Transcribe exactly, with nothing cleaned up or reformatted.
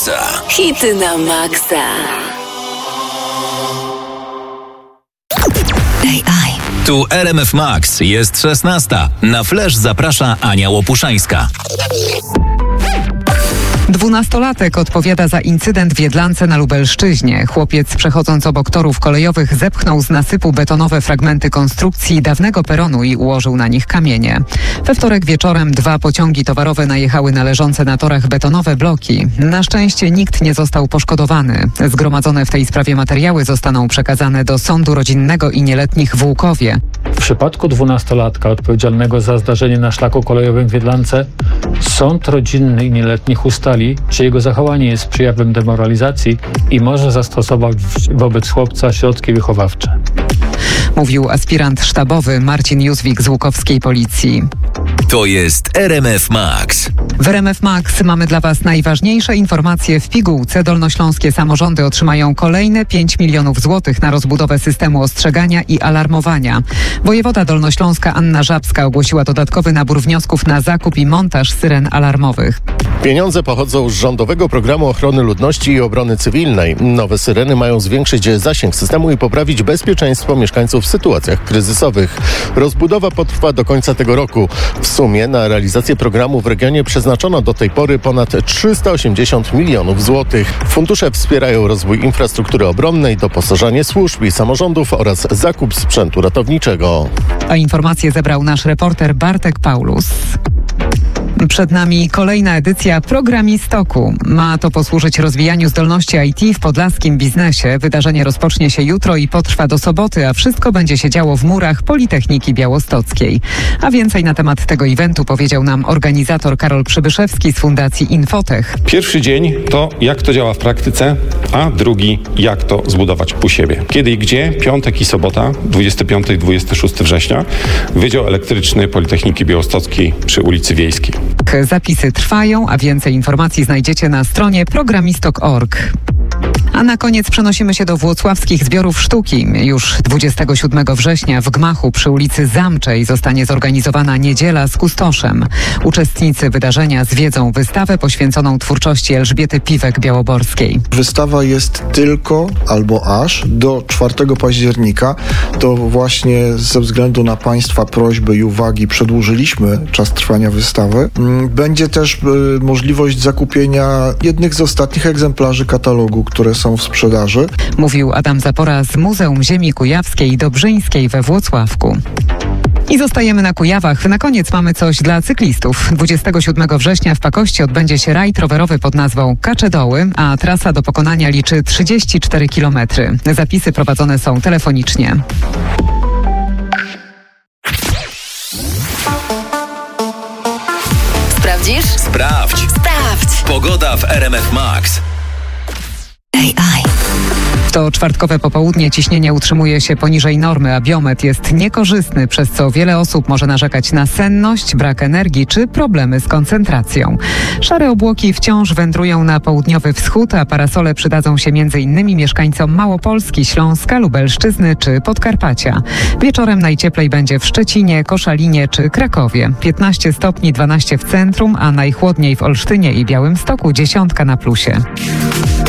maksa. Hity na maksa. A I. Tu R M F Max. Jest szesnasta. Na Flash zaprasza Ania Łopuszańska. Dwunastolatek odpowiada za incydent w Jedlance na Lubelszczyźnie. Chłopiec, przechodząc obok torów kolejowych, zepchnął z nasypu betonowe fragmenty konstrukcji dawnego peronu i ułożył na nich kamienie. We wtorek wieczorem dwa pociągi towarowe najechały na leżące na torach betonowe bloki. Na szczęście nikt nie został poszkodowany. Zgromadzone w tej sprawie materiały zostaną przekazane do Sądu Rodzinnego i Nieletnich w Łukowie. W przypadku dwunastolatka odpowiedzialnego za zdarzenie na szlaku kolejowym w Jedlance Sąd Rodzinny i Nieletnich ustali, czy jego zachowanie jest przejawem demoralizacji i może zastosować wobec chłopca środki wychowawcze. Mówił aspirant sztabowy Marcin Józwik z łukowskiej policji. To jest R M F Max. W R M F Max mamy dla Was najważniejsze informacje w pigułce. Dolnośląskie samorządy otrzymają kolejne pięć milionów złotych na rozbudowę systemu ostrzegania i alarmowania. Wojewoda dolnośląska Anna Żabska ogłosiła dodatkowy nabór wniosków na zakup i montaż syren alarmowych. Pieniądze pochodzą z Rządowego Programu Ochrony Ludności i Obrony Cywilnej. Nowe syreny mają zwiększyć zasięg systemu i poprawić bezpieczeństwo mieszkańców w sytuacjach kryzysowych. Rozbudowa potrwa do końca tego roku. W sumie na realizację programu w regionie przeznaczono do tej pory ponad trzysta osiemdziesiąt milionów złotych. Fundusze wspierają rozwój infrastruktury obronnej, doposażanie służb i samorządów oraz zakup sprzętu ratowniczego. A informacje zebrał nasz reporter Bartek Paulus. Przed nami kolejna edycja Programistoku. Ma to posłużyć rozwijaniu zdolności I T w podlaskim biznesie. Wydarzenie rozpocznie się jutro i potrwa do soboty, a wszystko będzie się działo w murach Politechniki Białostockiej. A więcej na temat tego eventu powiedział nam organizator Karol Przybyszewski z Fundacji Infotech. Pierwszy dzień to jak to działa w praktyce, a drugi jak to zbudować u siebie. Kiedy i gdzie? Piątek i sobota, dwudziestego piątego i dwudziestego szóstego września, Wydział Elektryczny Politechniki Białostockiej przy ulicy Wiejskiej. Zapisy trwają, a więcej informacji znajdziecie na stronie programistok kropka org. A na koniec przenosimy się do włocławskich zbiorów sztuki. Już dwudziestego siódmego września w gmachu przy ulicy Zamczej zostanie zorganizowana niedziela z kustoszem. Uczestnicy wydarzenia zwiedzą wystawę poświęconą twórczości Elżbiety Piwek-Białoborskiej. Wystawa jest tylko albo aż do czwartego października. To właśnie ze względu na Państwa prośby i uwagi przedłużyliśmy czas trwania wystawy. Będzie też y, możliwość zakupienia jednych z ostatnich egzemplarzy katalogu, które są w sprzedaży. Mówił Adam Zapora z Muzeum Ziemi Kujawskiej i Dobrzyńskiej we Włocławku. I zostajemy na Kujawach. Na koniec mamy coś dla cyklistów. dwudziestego siódmego września w Pakości odbędzie się rajd rowerowy pod nazwą Kacze Doły, a trasa do pokonania liczy trzydzieści cztery kilometry. Zapisy prowadzone są telefonicznie. Sprawdzisz? Sprawdź. Sprawdź. Pogoda w R M F Max. A I. To czwartkowe popołudnie ciśnienie utrzymuje się poniżej normy, a biometr jest niekorzystny, przez co wiele osób może narzekać na senność, brak energii czy problemy z koncentracją. Szare obłoki wciąż wędrują na południowy wschód, a parasole przydadzą się między innymi mieszkańcom Małopolski, Śląska, Lubelszczyzny czy Podkarpacia. Wieczorem najcieplej będzie w Szczecinie, Koszalinie czy Krakowie. piętnaście stopni, dwanaście w centrum, a najchłodniej w Olsztynie i Białymstoku dziesiątka na plusie.